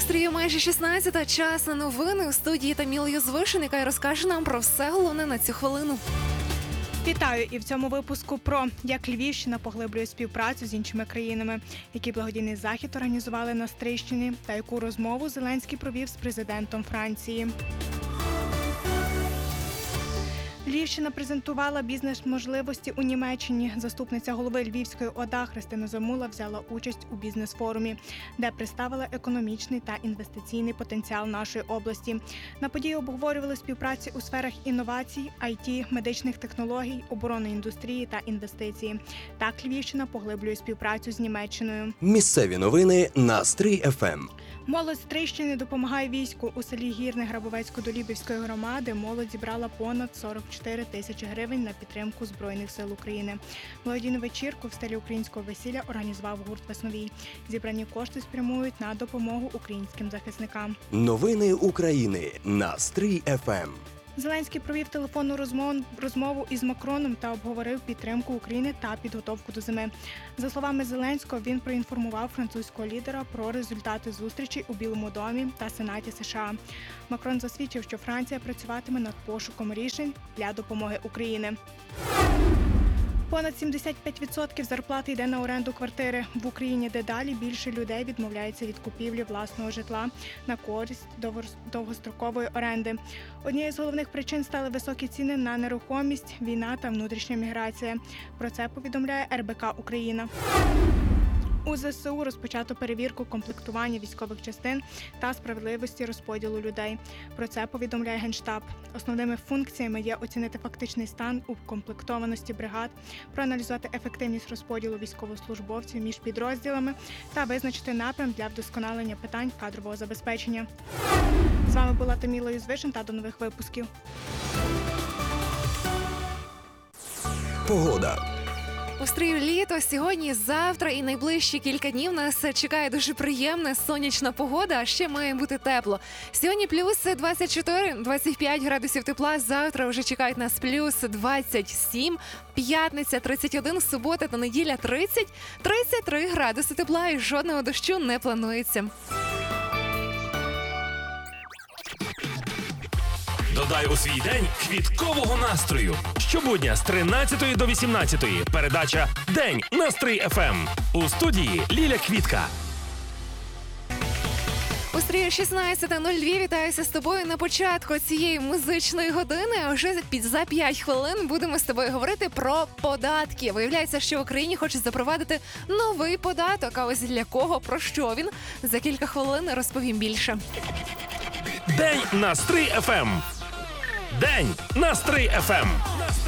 Стрію майже 16-та. Час на новини. У студії Таміла Юзвишин, яка розкаже нам про все головне на цю хвилину. Вітаю! І в цьому випуску про як Львівщина поглиблює співпрацю з іншими країнами, який благодійний захід організували на Стрийщині та яку розмову Зеленський провів з президентом Франції. Львівщина презентувала бізнес-можливості у Німеччині. Заступниця голови Львівської ОДА Христина Замула взяла участь у бізнес-форумі, де представила економічний та інвестиційний потенціал нашої області. На події обговорювали співпрацю у сферах інновацій, IT, медичних технологій, оборонної індустрії та інвестиції. Так Львівщина поглиблює співпрацю з Німеччиною. Місцеві новини на Стрий ФМ. Молодь Стрийщини допомагає війську. У селі Гірне Грабовецько-Долібівської громади молодь зібрала понад 44 тисячі гривень на підтримку Збройних сил України. Благодійну вечірку в стилі українського весілля організував гурт «Весновій». Зібрані кошти спрямують на допомогу українським захисникам. Новини України на Стрий ФМ. Зеленський провів телефонну розмову із Макроном та обговорив підтримку України та підготовку до зими. За словами Зеленського, він проінформував французького лідера про результати зустрічей у Білому домі та Сенаті США. Макрон засвідчив, що Франція працюватиме над пошуком рішень для допомоги Україні. Понад 75% зарплати йде на оренду квартири. В Україні дедалі більше людей відмовляються від купівлі власного житла на користь довгострокової оренди. Однією з головних причин стали високі ціни на нерухомість, війна та внутрішня міграція. Про це повідомляє РБК «Україна». У ЗСУ розпочато перевірку комплектування військових частин та справедливості розподілу людей. Про це повідомляє Генштаб. Основними функціями є оцінити фактичний стан укомплектованості бригад, проаналізувати ефективність розподілу військовослужбовців між підрозділами та визначити напрям для вдосконалення питань кадрового забезпечення. З вами була Таміла Юзвишин та до нових випусків. Погода. У Стрию літо. Сьогодні, завтра і найближчі кілька днів нас чекає дуже приємна сонячна погода, а ще має бути тепло. Сьогодні плюс 24-25 градусів тепла, завтра вже чекають нас плюс 27, п'ятниця 31, субота та неділя 30-33 градуси тепла і жодного дощу не планується. Додай у свій день квіткового настрою. Щобудня з 13 до 18 передача «День на Стрий ФМ». У студії Ліля Квітка. У Стрію 16:02 вітаюся з тобою на початку цієї музичної години. А вже за 5 хвилин будемо з тобою говорити про податки. Виявляється, що в Україні хочуть запровадити новий податок. А ось для кого, про що він? За кілька хвилин розповім більше. «День на Стрий ФМ». «День на Стрий ФМ».